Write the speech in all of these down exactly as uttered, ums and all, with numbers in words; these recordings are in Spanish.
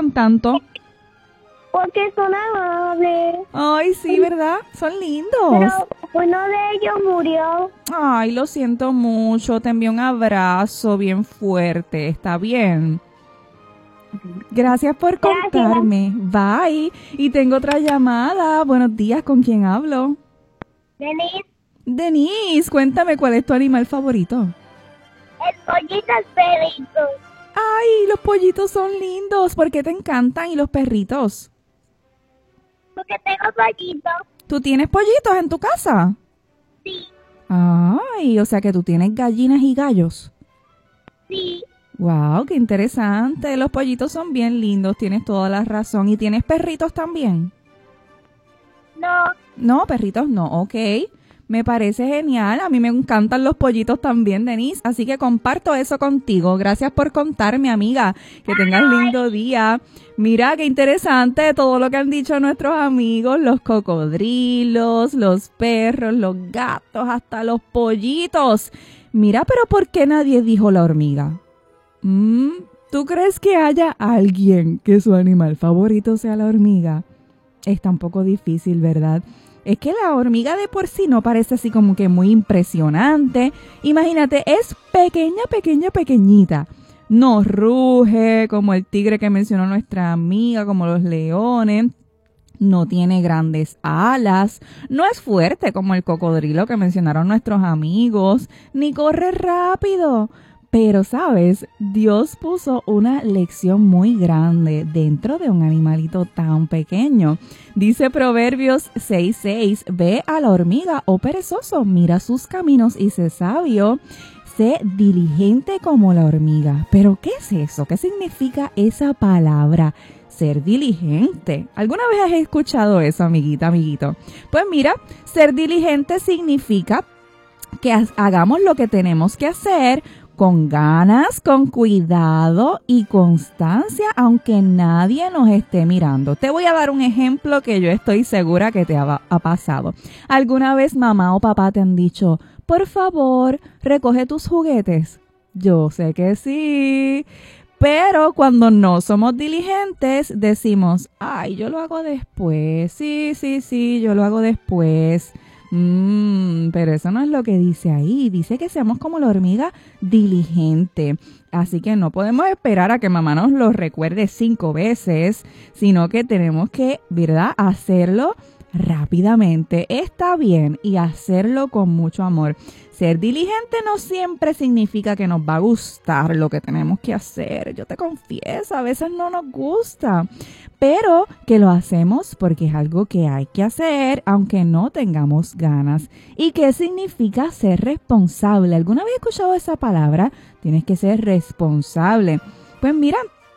gustan tanto? Porque son amables. Ay, sí, ¿verdad? Son lindos. Pero uno de ellos murió. Ay, lo siento mucho. Te envío un abrazo bien fuerte. ¿Está bien? Gracias por contarme. Bye. Y tengo otra llamada. Buenos días. ¿Con quién hablo? Denise, Denise, cuéntame cuál es tu animal favorito. el pollito es perrito. Ay, los pollitos son lindos. ¿Por qué te encantan? ¿Y los perritos? Porque tengo pollito. ¿Tú tienes pollitos en tu casa? Sí, Ay, o sea que tú tienes gallinas y gallos. sí. Wow, qué interesante. Los pollitos son bien lindos, tienes toda la razón. ¿Y tienes perritos también? No, No, perritos no, ok. Me parece genial. A mí me encantan los pollitos también, Denise. Así que comparto eso contigo. Gracias por contarme, amiga. Que tengas lindo día. Mira, qué interesante todo lo que han dicho nuestros amigos. Los cocodrilos, los perros, los gatos, hasta los pollitos. Mira, pero ¿por qué nadie dijo la hormiga? Mm, ¿Tú crees que haya alguien que su animal favorito sea la hormiga? Está un poco difícil, ¿verdad? Es que la hormiga de por sí no parece así como que muy impresionante. Imagínate, es pequeña, pequeña, pequeñita. No ruge como el tigre que mencionó nuestra amiga, como los leones. No tiene grandes alas. No es fuerte como el cocodrilo que mencionaron nuestros amigos. Ni corre rápido. Pero, ¿sabes? Dios puso una lección muy grande dentro de un animalito tan pequeño. Dice Proverbios seis seis, ve a la hormiga, oh perezoso, mira sus caminos y sé sabio, sé diligente como la hormiga. ¿Pero qué es eso? ¿Qué significa esa palabra? Ser diligente. ¿Alguna vez has escuchado eso, amiguita, amiguito? Pues mira, ser diligente significa que hagamos lo que tenemos que hacer con ganas, con cuidado y constancia, aunque nadie nos esté mirando. Te voy a dar un ejemplo que yo estoy segura que te ha, ha pasado. ¿Alguna vez mamá o papá te han dicho, por favor, recoge tus juguetes? Yo sé que sí. Pero cuando no somos diligentes, decimos, ay, yo lo hago después. Sí, sí, sí, yo lo hago después. Mm, pero eso no es lo que dice ahí. Dice que seamos como la hormiga diligente. Así que no podemos esperar a que mamá nos lo recuerde cinco veces, sino que tenemos que, ¿verdad?, hacerlo rápidamente. Está bien, y hacerlo con mucho amor. Ser diligente no siempre significa que nos va a gustar lo que tenemos que hacer. Yo te confieso, a veces no nos gusta, pero que lo hacemos porque es algo que hay que hacer, aunque no tengamos ganas. ¿Y qué significa ser responsable? ¿Alguna vez he escuchado esa palabra? Tienes que ser responsable. Pues mira,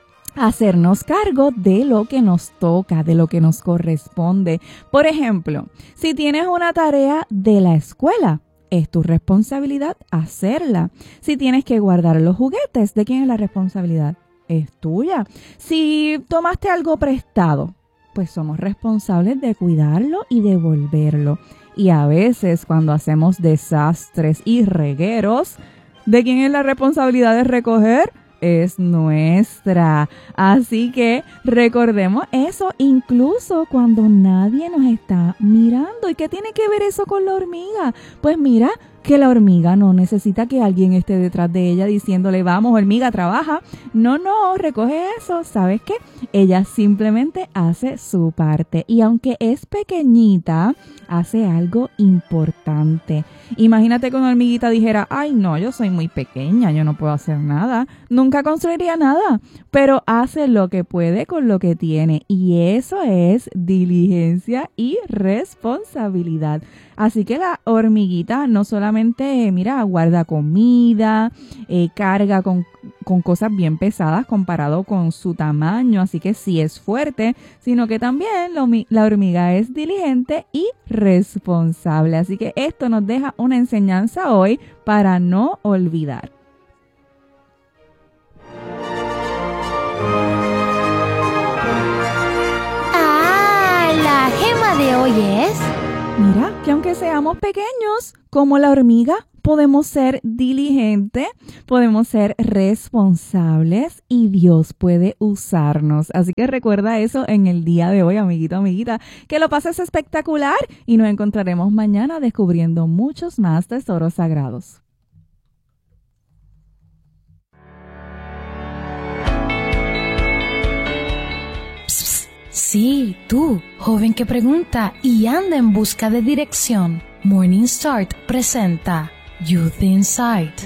hacernos cargo de lo que nos toca, de lo que nos corresponde. Por ejemplo, si tienes una tarea de la escuela, es tu responsabilidad hacerla. Si tienes que guardar los juguetes, ¿de quién es la responsabilidad? Es tuya. Si tomaste algo prestado, pues somos responsables de cuidarlo y devolverlo. Y a veces cuando hacemos desastres y regueros, ¿de quién es la responsabilidad de recoger? Es nuestra. Así que recordemos eso incluso cuando nadie nos está mirando. ¿Y qué tiene que ver eso con la hormiga? Pues mira, que la hormiga no necesita que alguien esté detrás de ella diciéndole, vamos, hormiga, trabaja. No, no, recoge eso. ¿Sabes qué? Ella simplemente hace su parte. Y aunque es pequeñita, hace algo importante. Imagínate que una hormiguita dijera, ay no, yo soy muy pequeña, yo no puedo hacer nada. Nunca construiría nada, pero hace lo que puede con lo que tiene. Y eso es diligencia y responsabilidad. Así que la hormiguita no solamente, mira, guarda comida, eh, carga con, con cosas bien pesadas comparado con su tamaño, así que sí es fuerte, sino que también la, la hormiga es diligente y responsable. Así que esto nos deja una enseñanza hoy para no olvidar. Ah, la gema de hoy es... Mira, que aunque seamos pequeños, como la hormiga, podemos ser diligentes, podemos ser responsables y Dios puede usarnos. Así que recuerda eso en el día de hoy, amiguito, amiguita, que lo pases espectacular y nos encontraremos mañana descubriendo muchos más tesoros sagrados. Sí, tú, joven que pregunta y anda en busca de dirección. Morning Start presenta Youth Insight.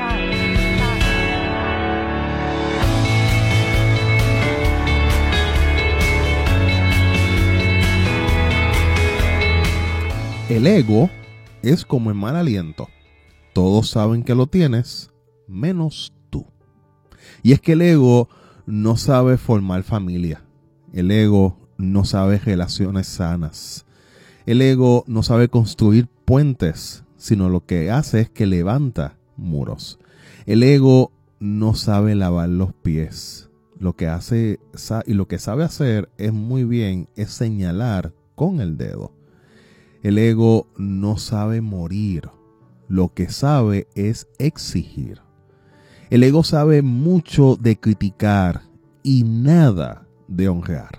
El ego es como el mal aliento. Todos saben que lo tienes, menos tú. Y es que el ego no sabe formar familia. El ego no sabe relaciones sanas. El ego no sabe construir puentes, sino lo que hace es que levanta muros. El ego no sabe lavar los pies. Lo que hace y lo que sabe hacer es muy bien es señalar con el dedo. El ego no sabe morir. Lo que sabe es exigir. El ego sabe mucho de criticar y nada de honrar.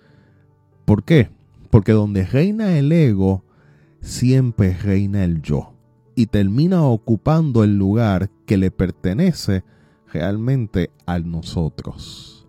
¿Por qué? Porque donde reina el ego, siempre reina el yo y termina ocupando el lugar que le pertenece realmente a nosotros.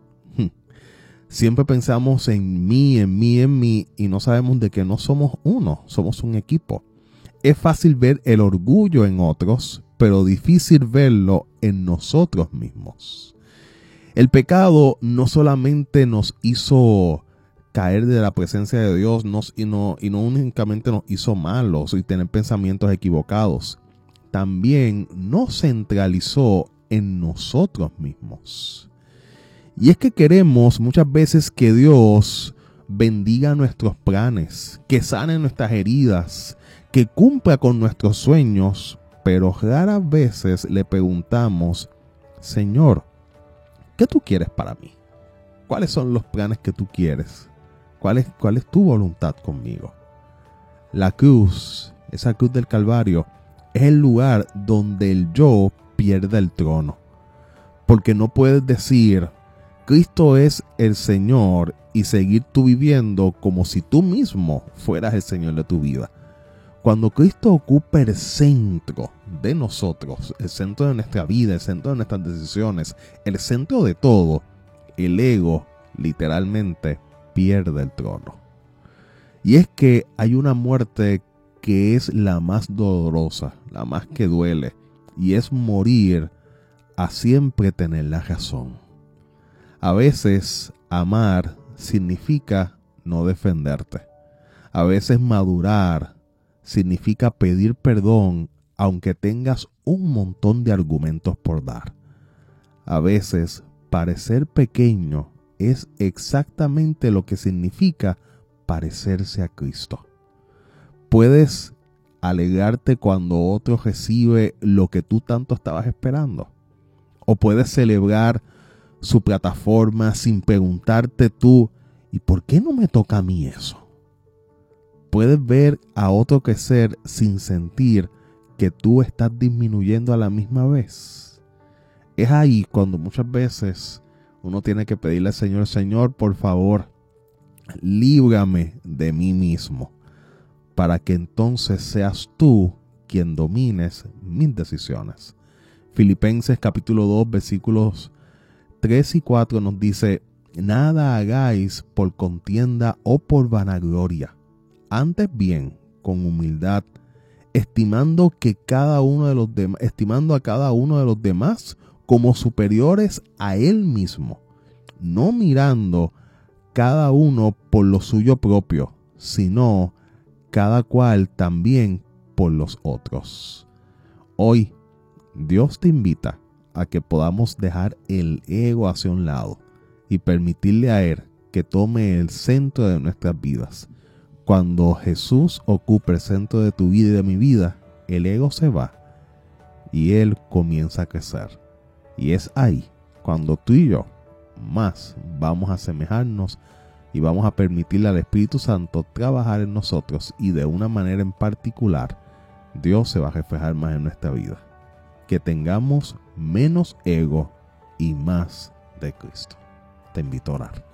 Siempre pensamos en mí, en mí, en mí y no sabemos de que no somos uno, somos un equipo. Es fácil ver el orgullo en otros, pero difícil verlo en nosotros mismos. El pecado no solamente nos hizo caer de la presencia de Dios nos, y, no, y no únicamente nos hizo malos y tener pensamientos equivocados, también nos centralizó en nosotros mismos. Y es que queremos muchas veces que Dios bendiga nuestros planes, que sane nuestras heridas, que cumpla con nuestros sueños, pero raras veces le preguntamos, Señor, ¿qué tú quieres para mí? ¿Cuáles son los planes que tú quieres? ¿Cuál es, cuál es tu voluntad conmigo? La cruz, esa cruz del Calvario, es el lugar donde el yo pierde el trono. Porque no puedes decir, Cristo es el Señor y seguir tú viviendo como si tú mismo fueras el Señor de tu vida. Cuando Cristo ocupa el centro de nosotros, el centro de nuestra vida, el centro de nuestras decisiones, el centro de todo, el ego literalmente pierde el trono. Y es que hay una muerte que es la más dolorosa, la más que duele, y es morir a siempre tener la razón. A veces amar significa no defenderte. A veces madurar significa pedir perdón aunque tengas un montón de argumentos por dar. A veces parecer pequeño es exactamente lo que significa parecerse a Cristo. Puedes alegrarte cuando otro recibe lo que tú tanto estabas esperando. O puedes celebrar su plataforma sin preguntarte tú, ¿y por qué no me toca a mí eso? Puedes ver a otro crecer sin sentir que tú estás disminuyendo a la misma vez. Es ahí cuando muchas veces uno tiene que pedirle al Señor, Señor, por favor, líbrame de mí mismo, para que entonces seas tú quien domines mis decisiones. Filipenses capítulo dos, versículos tres y cuatro nos dice, nada hagáis por contienda o por vanagloria, antes bien, con humildad, estimando que cada uno de los demás, estimando a cada uno de los demás como superiores a él mismo, no mirando cada uno por lo suyo propio, sino cada cual también por los otros. Hoy, Dios te invita a que podamos dejar el ego hacia un lado y permitirle a Él que tome el centro de nuestras vidas. Cuando Jesús ocupe el centro de tu vida y de mi vida, el ego se va y Él comienza a crecer. Y es ahí cuando tú y yo más vamos a asemejarnos y vamos a permitirle al Espíritu Santo trabajar en nosotros y de una manera en particular Dios se va a reflejar más en nuestra vida. Que tengamos menos ego y más de Cristo. Te invito a orar.